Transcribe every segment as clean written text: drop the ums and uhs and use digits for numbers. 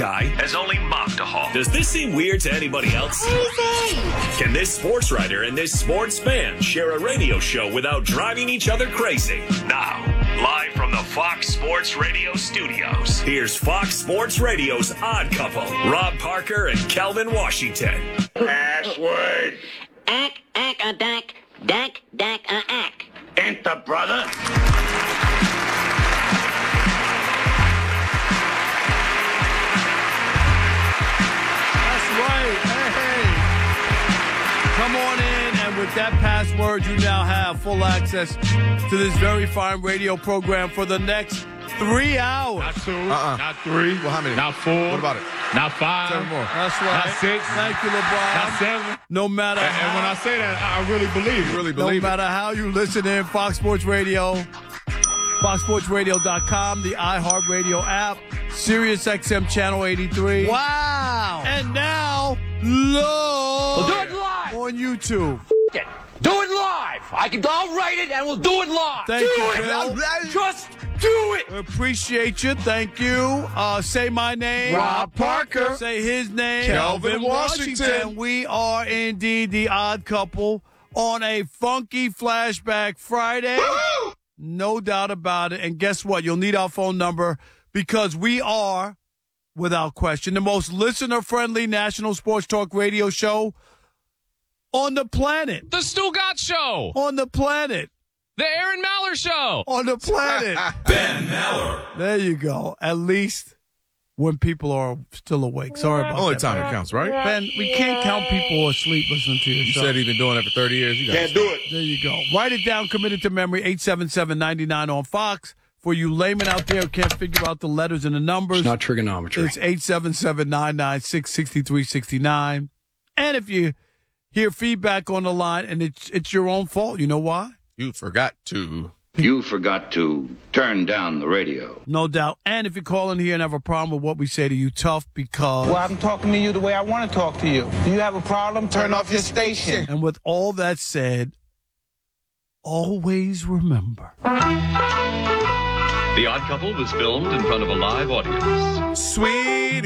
guy has only mocked a Hall. Does this seem weird to anybody else? Can this sports writer and this sports fan share a radio show without driving each other crazy? Now, live from the Fox Sports Radio studios, here's Fox Sports Radio's Odd Couple, Rob Parker and Kelvin Washington. Password. Ack, ack. Enter, brother. Right. Hey. Come on in, and with that password, you now have full access to this very fine radio program for the next 3 hours. Not two, not three. Well, how many? Not four. What about it? Not five. 7 more. That's right. Not six. Thank you, LeBron. Not seven. No matter And how, when I say that, I really believe it. Really no believe it. matter how you listen in, Fox Sports Radio, FoxSportsRadio.com, the iHeartRadio app, SiriusXM Channel 83. Wow. And now, live We'll do it live. on YouTube. Do it live. I'll write it and we'll do it live. Thank you, Bill. Just do it. Appreciate you. Thank you. Say my name. Rob Parker. Say his name. Kelvin Washington. We are indeed the Odd Couple on a funky Flashback Friday. Woo! No doubt about it. And guess what? You'll need our phone number because we are, without question, the most listener-friendly national sports talk radio show on the planet. The Stu Gott Show. On the planet. The Aaron Maller Show. On the planet. Ben Maller. There you go. At least when people are still awake. Sorry about Only that. time it counts, right? Ben, we can't count people asleep listening to your You show. said he's been doing it for 30 years. You Can't do it. There you go. Write it down. Commit it to memory. 877-99 on Fox. For you laymen out there who can't figure out the letters and the numbers. It's not trigonometry. It's 877-996-6369. And if you hear feedback on the line and it's your own fault, you know why? You forgot to. You forgot to turn down the radio. No doubt. And if you call in here and have a problem with what we say to you, tough because... Well, I'm talking to you the way I want to talk to you. Do you have a problem? Turn off your station. And with all that said, always remember. The Odd Couple was filmed in front of a live audience. Sweet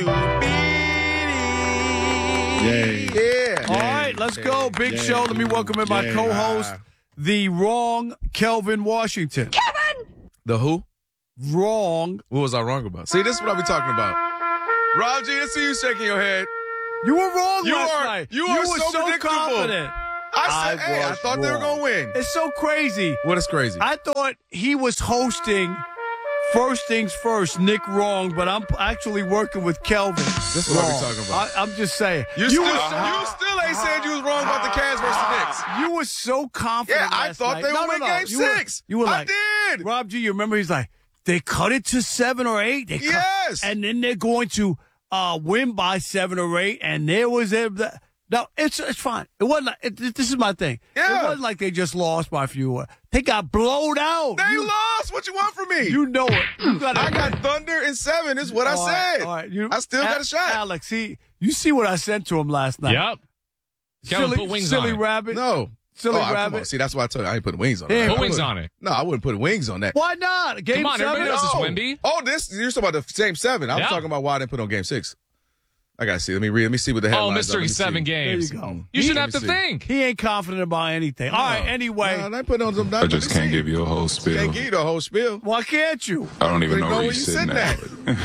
Yay. Yeah. All right, let's go. Big Yeah. show. Let me welcome in my Yeah. co-host, the wrong Kelvin Washington. The who? Wrong. What was I wrong about? See, this is what I be talking about. Rob G, I see you shaking your head. You were wrong You last are- night. you are were so so predictable. confident. I said, hey, I was thought they were wrong. going to win. It's so crazy. What is crazy? I thought he was hosting First Things First, Nick Wrong, but I'm actually working with Kelvin. This is what we talking about. I'm just saying. You still ain't said you was wrong about the Cavs versus the Knicks. You were so confident. Yeah, I last thought night. they would win Game You were- 6. You were I like, did. Rob G, you remember he's like, they cut it to 7 or 8. Yes. And then they're going to win by 7 or 8. And there was no, it's fine. It wasn't like, this is my thing. Yeah. It wasn't like they just lost by a few. They got blown out. They lost. What you want from me? You know it. I got Thunder in 7 is what I said. All right. I still got a shot. Alex, you see what I sent to him last night. Yep. Kelvin, put wings silly on it. rabbit. No. Silly Come rabbit. on. See, that's why I told you I ain't putting wings on Yeah, it. Put wings on it. No, I wouldn't put wings on that. Why not? Game Come on, 7? everybody knows it's Wemby. Oh, you're talking about the same 7. I was Yeah. talking about why I didn't put on Game 6. I got to see. Let me see what the Oh, headlines are. mystery Let me 7 see. games. There you go. You shouldn't Let have to me see. think. He ain't confident about anything. All right, anyway. No, I ain't putting on some. I just can't give you a whole spiel. Can't give you the whole spiel. Why can't you? I don't even You know where you're sitting at.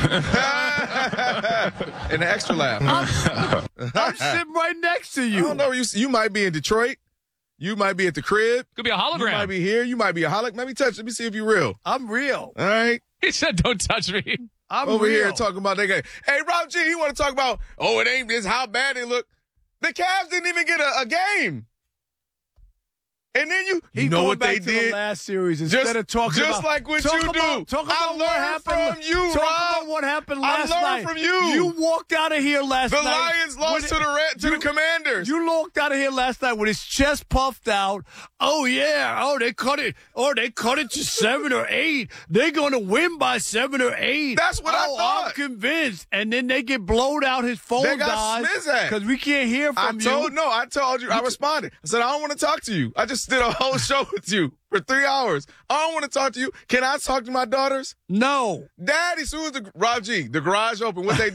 And the extra laugh. I'm sitting right next to I you. don't know. You might be in Detroit. You might be at the crib. Could be a You might hologram. be here. You might be a holic. Let me touch. Let me see if you're real. I'm real. All right. He said, "Don't touch me." I'm Over real. here talking about that game. Hey, Rob G, you want to talk about, it ain't this how bad they look. The Cavs didn't even get a game. And then He you know going what back they to did? the last series instead of talking just about, like what talk you about, do. Talk about I what learned happened from you, Talk Rob. about what happened I last learned night. from you. You walked out of here last The night. Lions lost to the Commanders. You walked out of here last night with his chest puffed out. Oh yeah. Oh, they cut it. Oh, they cut it to 7 or 8. They're going to win by 7 or 8. That's what I thought. I'm convinced. And then they get blowed out. His phone They got dies Smizzak. because we can't hear from you. I told you. I responded. I said, I don't want to talk to you. I just did a whole show with you for 3 hours. I don't want to talk to you. Can I talk to my daughters? No. Daddy, as soon as Rob G, the garage open, what they do?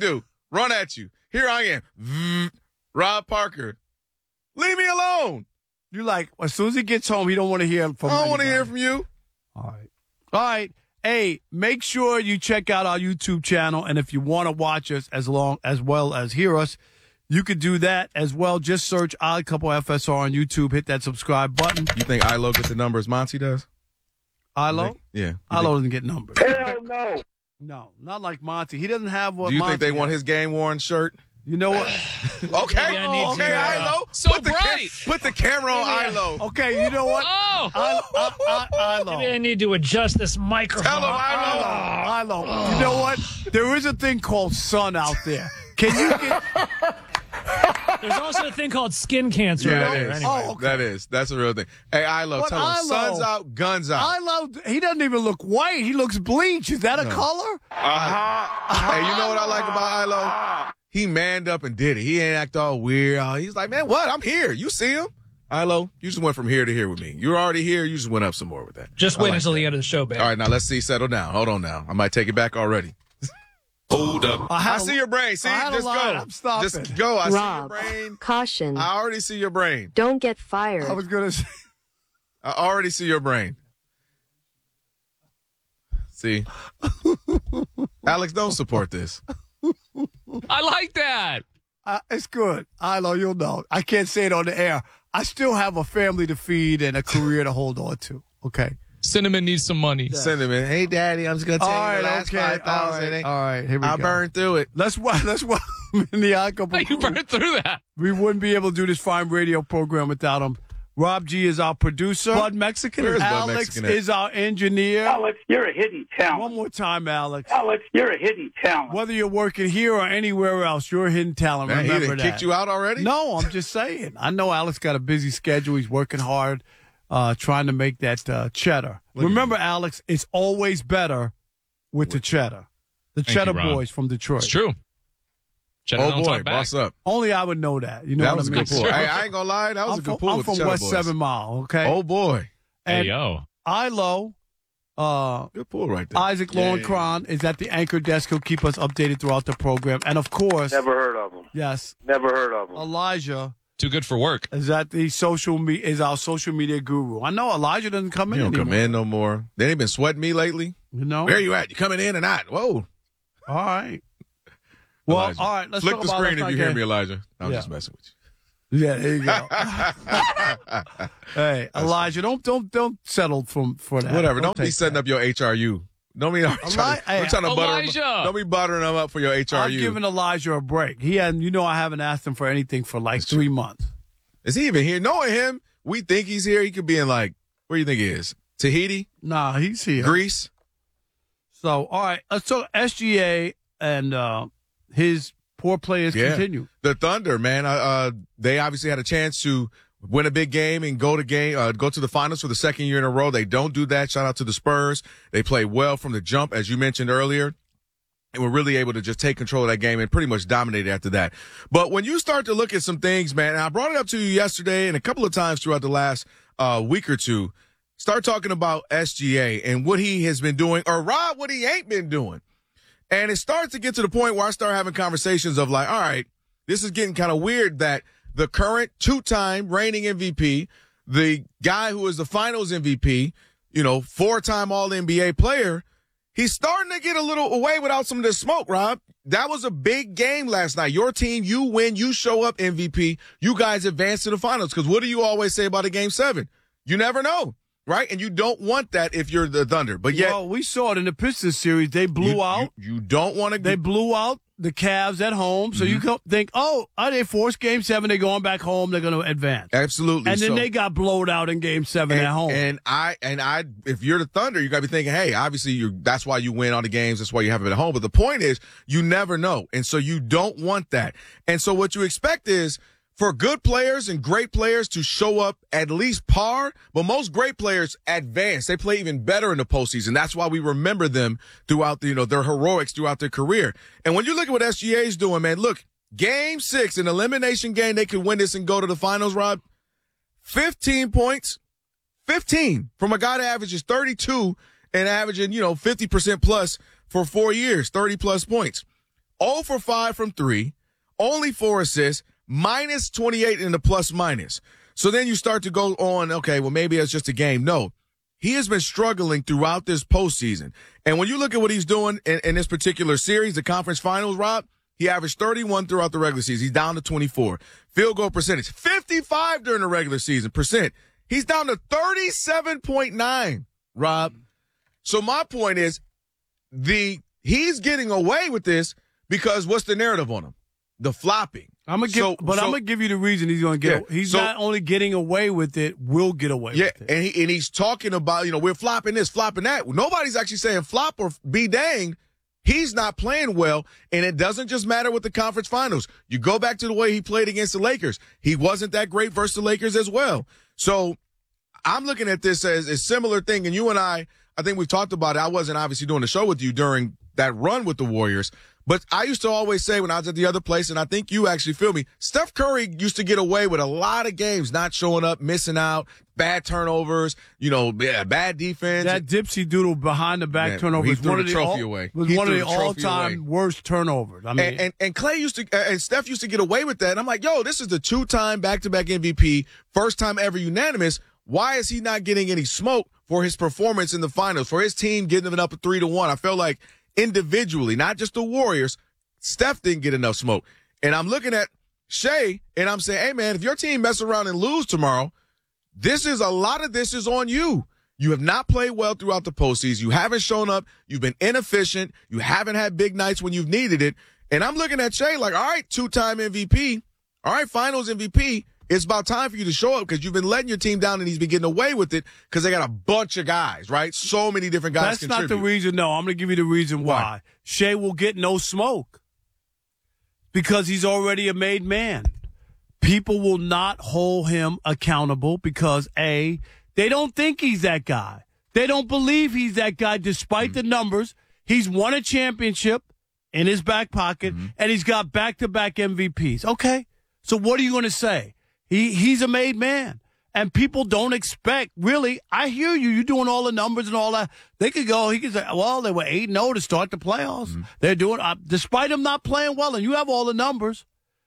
run at you. Here I am, Rob Parker. Leave me alone. You like, as soon as he gets home, he don't want to hear from I don't want to anybody. hear from you. All right. Hey, make sure you check out our YouTube channel, and if you want to watch us as well as hear us, you could do that as well. Just search Odd Couple FSR on YouTube. Hit that subscribe button. You think Ilo gets the numbers Monty does? Ilo? Yeah. Ilo doesn't get numbers. Hell no. No, not like Monty. He doesn't have what Do you Monty think they want has. his game-worn shirt? You know what? Okay, Ilo. So put bright. Put the camera on Ilo. Okay, you know what? Oh. Ilo. Maybe I need to adjust this microphone. Tell him Ilo. Ilo. You know what? There is a thing called sun out there. Can you get... There's also a thing called skin cancer. Yeah, out that there, is. anyway. Oh, okay. That is. That's a real thing. Hey, Ilo, But tell him Ilo- sun's out, guns out. Ilo, he doesn't even look white. He looks bleach. Is that a color? Hey, you know what I like about Ilo? He manned up and did it. He ain't act all weird. He's like, man, what? I'm here. You see him? Ilo, you just went from here to here with me. You were already here. You just went up some more with that. Just wait until the end of the show, baby. All right, now let's see. Settle down. Hold on now. I might take it back already. Hold up. I see your brain. See, I had a just line. go. I'm stopping. Just go. I Rob, see your brain. caution. I already see your brain. Don't get fired. I was going to say. I already see your brain. See? Alex, don't support this. I like that. It's good. Ilo, you'll know. I can't say it on the air. I still have a family to feed and a career to hold on to. Okay. Cinnamon needs some money. Cinnamon, hey, Daddy, I'm just going to All tell you right, the last okay. 5,000. All right, here we I go. burned through it. Let's welcome in the Odd Couple. You burned through that. We wouldn't be able to do this fine radio program without him. Rob G is our producer. Bud Mexican. Where is Bud Alex Mexican at? is our engineer. Alex, you're a hidden talent. One more time, Alex. Alex, you're a hidden talent. Whether you're working here or anywhere else, you're a hidden talent. Man, he Remember done that. kicked you out already? No, I'm just saying. I know Alex got a busy schedule. He's working hard, trying to make that cheddar. Remember, Alex, it's always better with the cheddar. The Thank Cheddar you, Rob. Boys from Detroit. It's true. Cheddar Oh, don't boy, talk back. boss up. Only I would know that. You know That what was I a mean? good pull. Hey, I ain't going to lie. That was a good pull I'm with from the Cheddar West Boys. 7 Mile, okay? Oh, boy. Hey, And yo. Ilo, Good pull right there. Isaac Lowenkron is at the anchor desk. He'll keep us updated throughout the program. And, of course, Never heard of him. yes, Never heard of him. Elijah Too good for work. is at the is our social media guru. I know Elijah doesn't come in You don't anymore. come in no more. They ain't been sweating me lately. You know? Where you at? You coming in or not? Whoa. All right. Well, Elijah. all right. Let's Flick talk the about screen if last you night hear game. me, Elijah. I'm Yeah. just messing with you. Yeah, there you go. Hey, Elijah, don't settle for that. Whatever. Don't be take setting that. up your HRU. Don't be Hey, trying to butter Elijah. him. Don't be buttering him up for your HRU. I'm giving Elijah a break. I haven't asked him for anything for like 3 months. Is he even here? Knowing him, we think he's here. He could be in like, where do you think he is? Tahiti? Nah, he's here. Greece? So, all right, let's talk SGA and his poor players continue. The Thunder, man, they obviously had a chance to win a big game and go to the finals for the second year in a row. They don't do that. Shout out to the Spurs. They played well from the jump, as you mentioned earlier, and were really able to just take control of that game and pretty much dominate after that. But when you start to look at some things, man, and I brought it up to you yesterday and a couple of times throughout the last week or two, start talking about SGA and what he has been doing, or Rob, what he ain't been doing. And it starts to get to the point where I start having conversations of like, all right, this is getting kind of weird that the current two-time reigning MVP, the guy who is the finals MVP, 4-time All-NBA player, he's starting to get a little away without some of this smoke, Rob. That was a big game last night. Your team, you win, you show up MVP. You guys advance to the finals. Because what do you always say about a Game 7? You never know. Right? And you don't want that if you're the Thunder. But yet, well, we saw it in the Pistons series. They blew out. You don't want to. They blew out the Cavs at home. So you can think, they forced Game 7. They're going back home. They're going to advance. Absolutely. And then they got blowed out in Game 7 at home. And I, if you're the Thunder, you got to be thinking, hey, obviously that's why you win all the games. That's why you have it at home. But the point is, you never know. And so you don't want that. And so what you expect is, for good players and great players to show up at least par, but most great players advance. They play even better in the postseason. That's why we remember them throughout their heroics throughout their career. And when you look at what SGA is doing, man, look, Game 6, an elimination game, they could win this and go to the finals, Rob. 15 points, 15 from a guy that averages 32 and averaging, 50% plus for 4 years, 30 plus points. 0 for 5 from 3, only 4 assists, minus 28 in the plus minus. So then you start to go on, okay, well, maybe it's just a game. No, he has been struggling throughout this postseason. And when you look at what he's doing in this particular series, the conference finals, Rob, he averaged 31 throughout the regular season. He's down to 24. Field goal percentage, 55 during the regular season percent. He's down to 37.9, Rob. So my point is, he's getting away with this because what's the narrative on him? The flopping. I'm gonna give you the reason he's going to get. He's not only getting away with it, will get away with it. And he's talking about, we're flopping this, flopping that. Nobody's actually saying flop or be danged. He's not playing well, and it doesn't just matter with the conference finals. You go back to the way he played against the Lakers. He wasn't that great versus the Lakers as well. So I'm looking at this as a similar thing, and you and I think we've talked about it. I wasn't obviously doing the show with you during that run with the Warriors, but I used to always say when I was at the other place, and I think you actually feel me, Steph Curry used to get away with a lot of games not showing up, missing out, bad turnovers, bad defense. That dipsy doodle behind the back turnover was one of the all-time worst turnovers. I mean, and Clay and Steph used to get away with that. And I'm like, yo, this is the 2-time back-to-back MVP, first time ever unanimous. Why is he not getting any smoke for his performance in the finals, for his team getting it up 3-1? I felt like individually, not just the Warriors, Steph didn't get enough smoke. And I'm looking at Shea, and I'm saying, hey, man, if your team mess around and lose tomorrow, a lot of this is on you. You have not played well throughout the postseason. You haven't shown up. You've been inefficient. You haven't had big nights when you've needed it. And I'm looking at Shea like, all right, 2-time MVP. All right, finals MVP. It's about time for you to show up because you've been letting your team down and he's been getting away with it because they got a bunch of guys, right? So many different guys That's not the reason. No, I'm going to give you the reason why. Shea will get no smoke because he's already a made man. People will not hold him accountable because, A, they don't think he's that guy. They don't believe he's that guy despite the numbers. He's won a championship in his back pocket, and he's got back-to-back MVPs. Okay, so what are you going to say? He's a made man, and people don't expect, really, I hear you. You're doing all the numbers and all that. He could say, well, they were 8-0 to start the playoffs. They're doing, despite him not playing well, and you have all the numbers.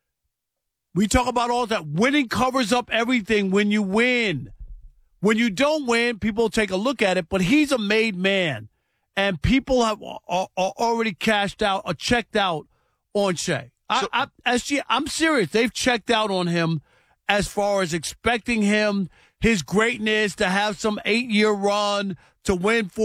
We talk about all that. Winning covers up everything when you win. When you don't win, people take a look at it, but he's a made man, and people are already cashed out or checked out on Shea. I'm serious. They've checked out on him as far as expecting him, his greatness, to have some 8-year run, to win